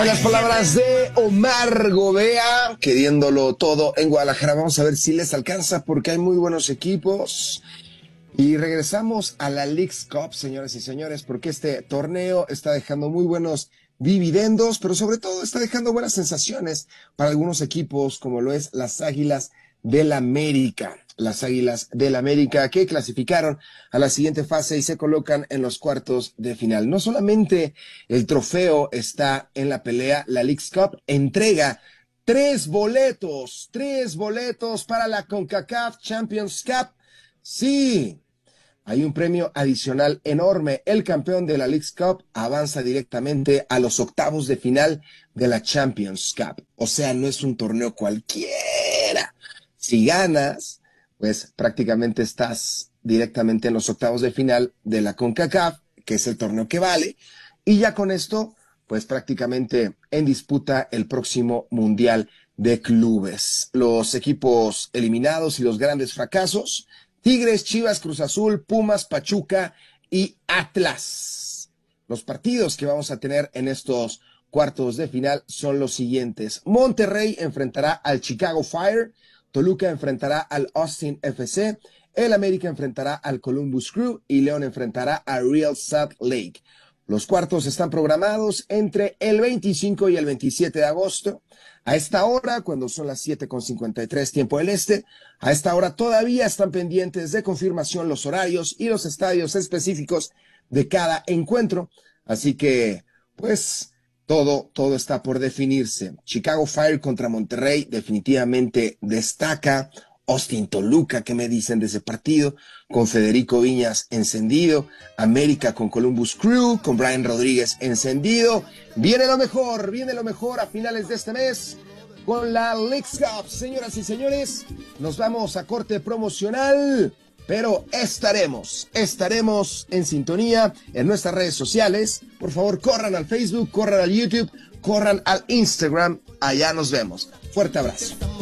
Las palabras de Omar Gobea, queriéndolo todo en Guadalajara. Vamos a ver si les alcanza porque hay muy buenos equipos. Y regresamos a la Leagues Cup, señoras y señores, porque este torneo está dejando muy buenos dividendos, pero sobre todo está dejando buenas sensaciones para algunos equipos, como lo es las Águilas del América. Las Águilas del América que clasificaron a la siguiente fase y se colocan en los cuartos de final. No solamente el trofeo está en la pelea, la Leagues Cup entrega tres boletos para la CONCACAF Champions Cup. Sí, hay un premio adicional enorme. El campeón de la Leagues Cup avanza directamente a los octavos de final de la Champions Cup. O sea, no es un torneo cualquiera. Si ganas, pues prácticamente estás directamente en los octavos de final de la CONCACAF, que es el torneo que vale. Y ya con esto, pues prácticamente en disputa el próximo Mundial de Clubes. Los equipos eliminados y los grandes fracasos: Tigres, Chivas, Cruz Azul, Pumas, Pachuca y Atlas. Los partidos que vamos a tener en estos cuartos de final son los siguientes. Monterrey enfrentará al Chicago Fire, Toluca enfrentará al Austin FC, el América enfrentará al Columbus Crew y León enfrentará a Real Salt Lake. Los cuartos están programados entre el 25 y el 27 de agosto. A esta hora, cuando son las 7:53 tiempo del este, a esta hora todavía están pendientes de confirmación los horarios y los estadios específicos de cada encuentro. Así que, pues, todo está por definirse. Chicago Fire contra Monterrey definitivamente destaca. Austin Toluca, ¿qué me dicen de ese partido? Con Federico Viñas encendido. América con Columbus Crew, con Brian Rodríguez encendido. Viene lo mejor a finales de este mes con la Leagues Cup. Señoras y señores, nos vamos a corte promocional, pero estaremos en sintonía en nuestras redes sociales. Por favor, corran al Facebook, corran al YouTube, corran al Instagram. Allá nos vemos. Fuerte abrazo.